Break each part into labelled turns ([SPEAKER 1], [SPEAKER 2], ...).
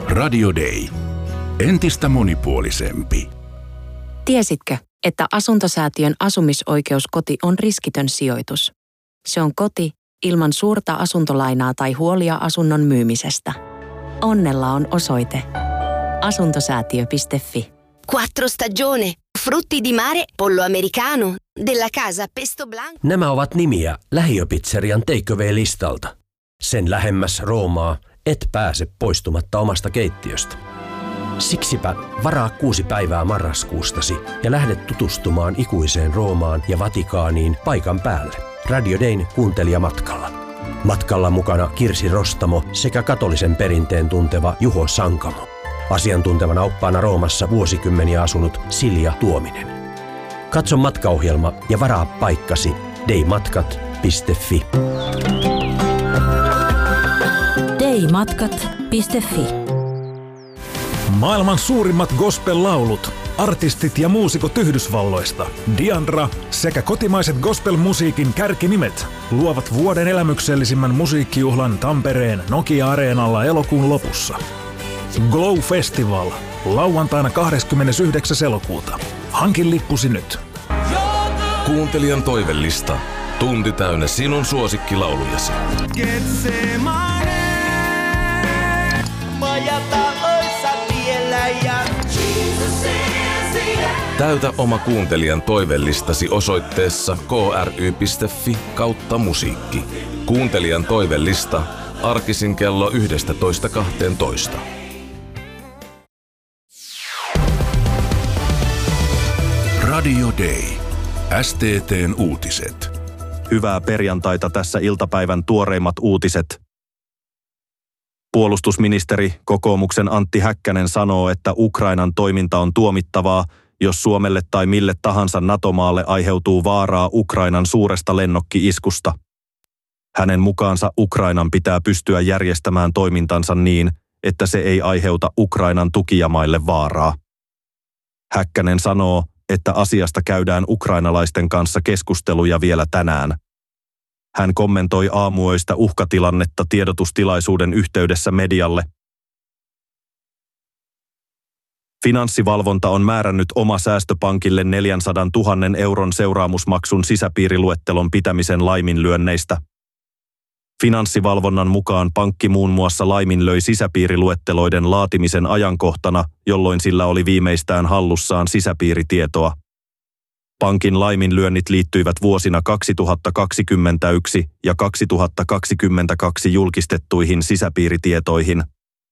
[SPEAKER 1] Radio Day. Entistä monipuolisempi.
[SPEAKER 2] Tiesitkö, että Asuntosäätiön asumisoikeuskoti on riskitön sijoitus? Se on koti ilman suurta asuntolainaa tai huolia asunnon myymisestä. Onnella on osoite asuntosäätiö.fi.
[SPEAKER 3] Quattro stagione, frutti di mare, pollo americano, della casa pesto blanco.
[SPEAKER 4] Nämä ovat nimiä lähiöpizzerian take-away-listalta. Sen lähemmäs Roomaa et pääse poistumatta omasta keittiöstä. Siksipä varaa 6 päivää marraskuustasi ja lähde tutustumaan ikuiseen Roomaan ja Vatikaaniin paikan päälle. Radio Dayn kuuntelijamatkalla. Matkalla mukana Kirsi Rostamo sekä katolisen perinteen tunteva Juho Sankamo. Asiantuntevana oppaana Roomassa vuosikymmeniä asunut Silja Tuominen. Katso matkaohjelma ja varaa paikkasi daymatkat.fi.
[SPEAKER 5] daymatkat.fi.
[SPEAKER 6] Maailman suurimmat gospel-laulut, artistit ja muusikot Yhdysvalloista, Diandra sekä kotimaiset gospel-musiikin kärkinimet luovat vuoden elämyksellisimmän musiikkijuhlan Tampereen Nokia-areenalla elokuun lopussa. Glow Festival, lauantaina 29. elokuuta. Hankin lippusi nyt.
[SPEAKER 7] Kuuntelijan toivellista. Tunti täynnä sinun suosikkilaulujasi. Täytä oma kuuntelijan toivellistasi osoitteessa kry.fi/musiikki. Kuuntelijan toivellista arkisin kello 11:12.
[SPEAKER 1] Radio Day. STT:n uutiset.
[SPEAKER 8] Hyvää perjantaita, tässä iltapäivän tuoreimmat uutiset. Puolustusministeri, kokoomuksen Antti Häkkänen sanoo, että Ukrainan toiminta on tuomittavaa, jos Suomelle tai mille tahansa NATO-maalle aiheutuu vaaraa Ukrainan suuresta lennokki-iskusta. Hänen mukaansa Ukrainan pitää pystyä järjestämään toimintansa niin, että se ei aiheuta Ukrainan tukijamaille vaaraa. Häkkänen sanoo, että asiasta käydään ukrainalaisten kanssa keskusteluja vielä tänään. Hän kommentoi aamuyöistä uhkatilannetta tiedotustilaisuuden yhteydessä medialle. Finanssivalvonta on määrännyt oma säästöpankille 400 000 euron seuraamusmaksun sisäpiiriluettelon pitämisen laiminlyönneistä. Finanssivalvonnan mukaan pankki muun muassa laiminlöi sisäpiiriluetteloiden laatimisen ajankohtana, jolloin sillä oli viimeistään hallussaan sisäpiiritietoa. Pankin laiminlyönnit liittyivät vuosina 2021 ja 2022 julkistettuihin sisäpiiritietoihin.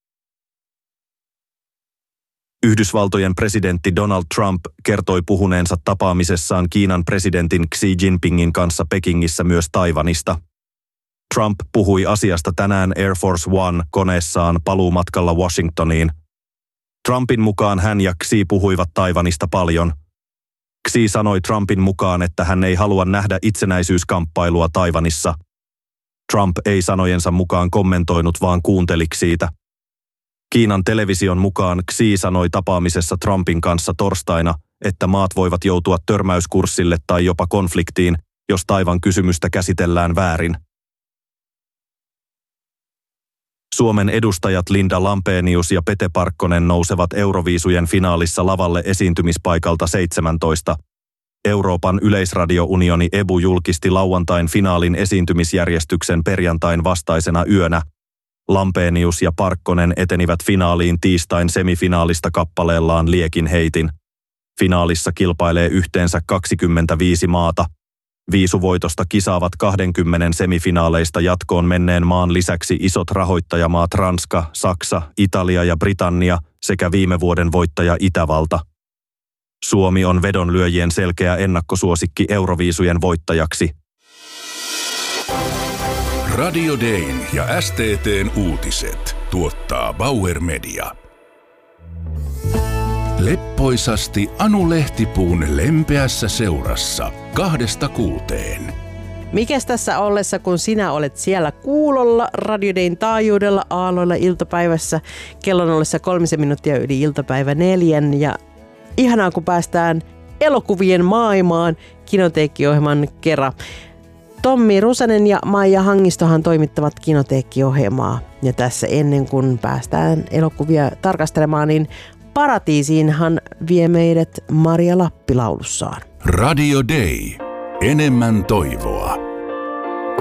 [SPEAKER 8] Yhdysvaltojen presidentti Donald Trump kertoi puhuneensa tapaamisessaan Kiinan presidentin Xi Jinpingin kanssa Pekingissä myös Taiwanista. Trump puhui asiasta tänään Air Force One-koneessaan paluumatkalla Washingtoniin. Trumpin mukaan hän ja Xi puhuivat Taiwanista paljon. Xi sanoi Trumpin mukaan, että hän ei halua nähdä itsenäisyyskamppailua Taiwanissa. Trump ei sanojensa mukaan kommentoinut, vaan kuunteli Xiitä. Kiinan television mukaan Xi sanoi tapaamisessa Trumpin kanssa torstaina, että maat voivat joutua törmäyskurssille tai jopa konfliktiin, jos Taiwan kysymystä käsitellään väärin. Suomen edustajat Linda Lampenius ja Pete Parkkonen nousevat Euroviisujen finaalissa lavalle esiintymispaikalta 17. Euroopan yleisradiounioni EBU julkisti lauantain finaalin esiintymisjärjestyksen perjantain vastaisena yönä. Lampenius ja Parkkonen etenivät finaaliin tiistain semifinaalista kappaleellaan Liekin heitin. Finaalissa kilpailee yhteensä 25 maata. Viisuvoitosta kisaavat 20 semifinaaleista jatkoon menneen maan lisäksi isot rahoittajamaat Ranska, Saksa, Italia ja Britannia sekä viime vuoden voittaja Itävalta. Suomi on vedonlyöjien selkeä ennakkosuosikki Euroviisujen voittajaksi.
[SPEAKER 1] Radio Dayn ja STT:n uutiset tuottaa Bauer Media. Leppoisasti Anu Lehtipuun lempeässä seurassa 2–6.
[SPEAKER 9] Mikäs tässä ollessa, kun sinä olet siellä kuulolla, Radio Dayn taajuudella, aalloilla iltapäivässä, kellon ollessa 3 minuuttia yli iltapäivä 4. Ja ihanaa, kun päästään elokuvien maailmaan Kinoteekki-ohjelman kerran. Tommi Rusanen ja Maija Hangistohan toimittavat Kinoteekki-ohjelmaa. Ja tässä ennen kuin päästään elokuvia tarkastelemaan, niin Paratiisiinhan vie meidät Maria Lappi laulussaan.
[SPEAKER 1] Radio Day. Enemmän toivoa.